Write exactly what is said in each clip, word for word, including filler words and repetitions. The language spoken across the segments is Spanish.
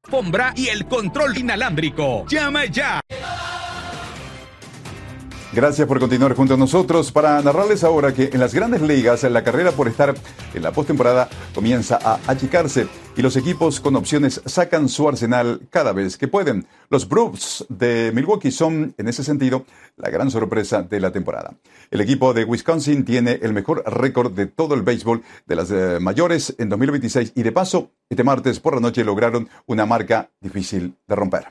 alfombra y el control inalámbrico. ¡Llama ya! Gracias por continuar junto a nosotros para narrarles ahora que en las grandes ligas la carrera por estar en la postemporada comienza a achicarse y los equipos con opciones sacan su arsenal cada vez que pueden. Los Brewers de Milwaukee son, en ese sentido, la gran sorpresa de la temporada. El equipo de Wisconsin tiene el mejor récord de todo el béisbol de las eh, mayores en dos mil veintiséis y de paso, este martes por la noche lograron una marca difícil de romper.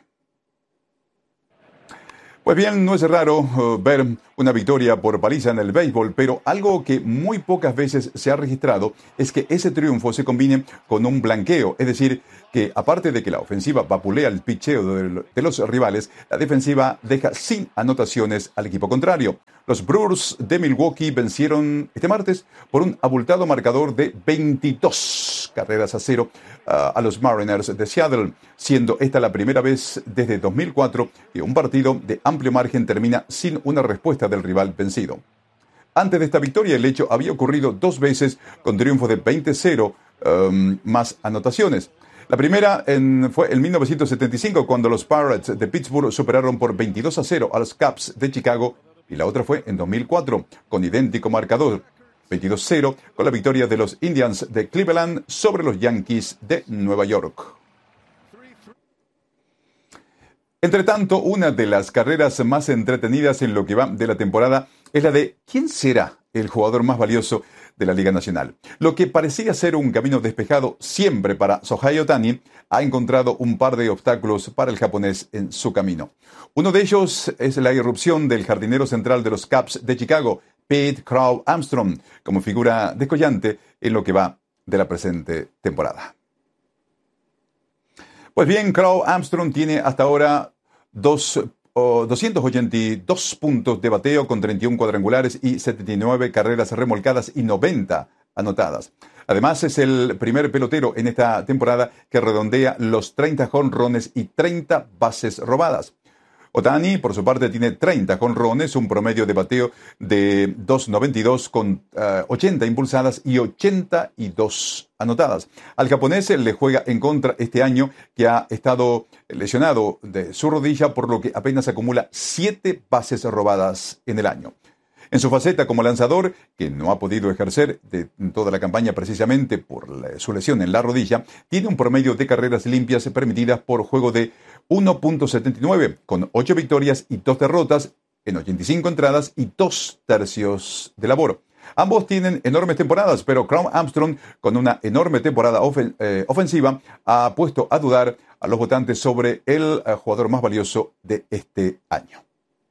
Pues bien, no es raro uh, ver una victoria por paliza en el béisbol, pero algo que muy pocas veces se ha registrado es que ese triunfo se combine con un blanqueo, es decir, que aparte de que la ofensiva vapulea el picheo de, de los rivales, la defensiva deja sin anotaciones al equipo contrario. Los Brewers de Milwaukee vencieron este martes por un abultado marcador de veintidós carreras a cero uh, a los Mariners de Seattle, siendo esta la primera vez desde dos mil cuatro que un partido de amplio margen termina sin una respuesta del rival vencido. Antes de esta victoria, el hecho había ocurrido dos veces con triunfos de veinte cero um, más anotaciones. La primera en, fue en mil novecientos setenta y cinco, cuando los Pirates de Pittsburgh superaron por veintidós a cero a los Cubs de Chicago, y la otra fue en dos mil cuatro, con idéntico marcador, veintidós cero, con la victoria de los Indians de Cleveland sobre los Yankees de Nueva York. Entre tanto, una de las carreras más entretenidas en lo que va de la temporada es la de ¿quién será el jugador más valioso de la Liga Nacional? Lo que parecía ser un camino despejado siempre para Shohei Ohtani ha encontrado un par de obstáculos para el japonés en su camino. Uno de ellos es la irrupción del jardinero central de los Cubs de Chicago, Pete Crow Armstrong, como figura descollante en lo que va de la presente temporada. Pues bien, Crow Armstrong tiene hasta ahora dos, oh, doscientos ochenta y dos puntos de bateo con treinta y uno cuadrangulares y setenta y nueve carreras remolcadas y noventa anotadas. Además, es el primer pelotero en esta temporada que redondea los treinta jonrones y treinta bases robadas. Ohtani, por su parte, tiene treinta jonrones, un promedio de bateo de dos noventa y dos con uh, ochenta impulsadas y ochenta y dos anotadas. Al japonés le juega en contra este año, que ha estado lesionado de su rodilla, por lo que apenas acumula siete bases robadas en el año. En su faceta como lanzador, que no ha podido ejercer de toda la campaña precisamente por la, su lesión en la rodilla, tiene un promedio de carreras limpias permitidas por juego de uno punto setenta y nueve, con ocho victorias y dos derrotas en ochenta y cinco entradas y dos tercios de labor. Ambos tienen enormes temporadas, pero Crow Armstrong, con una enorme temporada ofen- eh, ofensiva, ha puesto a dudar a los votantes sobre el eh, jugador más valioso de este año.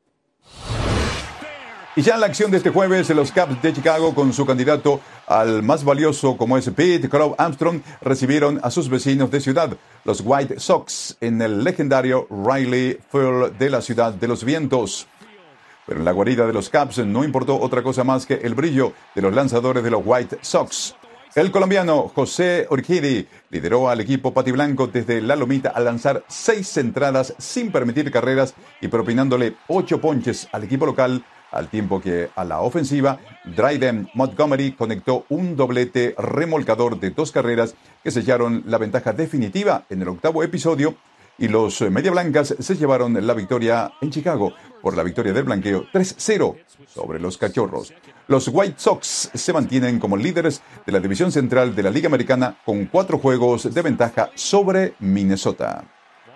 Y ya en la acción de este jueves, los Cubs de Chicago, con su candidato al más valioso como es Pete Crow Armstrong, recibieron a sus vecinos de ciudad, los White Sox, en el legendario Wrigley Field de la Ciudad de los Vientos. Pero en la guarida de los Cubs no importó otra cosa más que el brillo de los lanzadores de los White Sox. El colombiano José Urquidy lideró al equipo patiblanco desde la lomita al lanzar seis entradas sin permitir carreras y propinándole ocho ponches al equipo local, al tiempo que a la ofensiva, Dryden Montgomery conectó un doblete remolcador de dos carreras que sellaron la ventaja definitiva en el octavo episodio, y los Media Blancas se llevaron la victoria en Chicago por la victoria del blanqueo tres cero sobre los Cachorros. Los White Sox se mantienen como líderes de la división central de la Liga Americana con cuatro juegos de ventaja sobre Minnesota.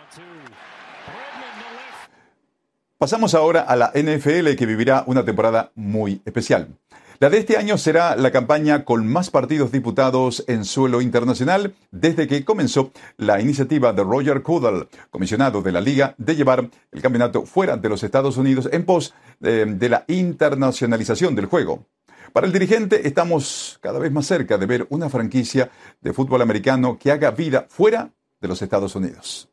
Pasamos ahora a la N F L, que vivirá una temporada muy especial. La de este año será la campaña con más partidos disputados en suelo internacional desde que comenzó la iniciativa de Roger Goodell, comisionado de la Liga, de llevar el campeonato fuera de los Estados Unidos en pos de, de la internacionalización del juego. Para el dirigente, estamos cada vez más cerca de ver una franquicia de fútbol americano que haga vida fuera de los Estados Unidos.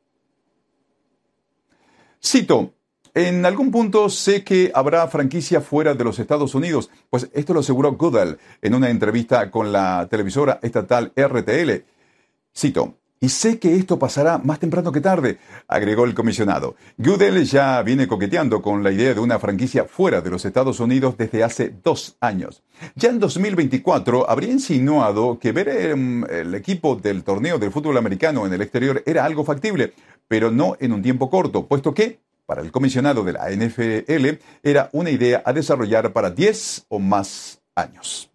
Cito: en algún punto sé que habrá franquicia fuera de los Estados Unidos, pues esto lo aseguró Goodell en una entrevista con la televisora estatal R T L. Cito: Y sé que esto pasará más temprano que tarde, agregó el comisionado. Goodell ya viene coqueteando con la idea de una franquicia fuera de los Estados Unidos desde hace dos años. Ya en dos mil veinticuatro habría insinuado que ver eh, el equipo del torneo del fútbol americano en el exterior era algo factible, pero no en un tiempo corto, puesto que, para el comisionado de la N F L, era una idea a desarrollar para diez o más años.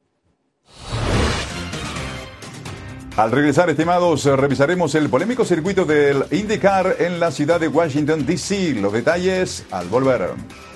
Al regresar, estimados, revisaremos el polémico circuito del IndyCar en la ciudad de Washington, D C Los detalles al volver.